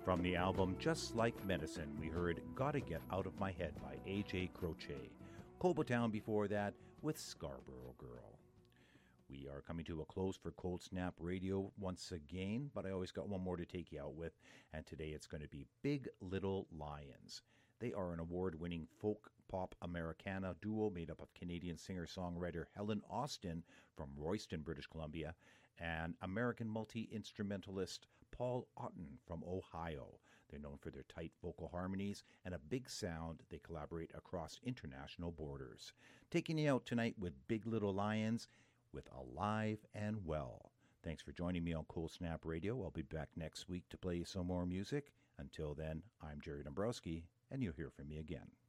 From the album Just Like Medicine, we heard Gotta Get Out of My Head by A.J. Croce. Cobletown before that with Scarborough Girl. We are coming to a close for Cold Snap Radio once again, but I always got one more to take you out with, and today it's going to be Big Little Lions. They are an award-winning folk pop Americana duo made up of Canadian singer-songwriter Helen Austin from Royston, British Columbia, and American multi-instrumentalist Paul Otten from Ohio. They're known for their tight vocal harmonies and a big sound. They collaborate across international borders. Taking you out tonight with Big Little Lions with Alive and Well. Thanks for joining me on Cold Snap Radio. I'll be back next week to play you some more music. Until then, I'm Jerry Dombrowski, and you'll hear from me again.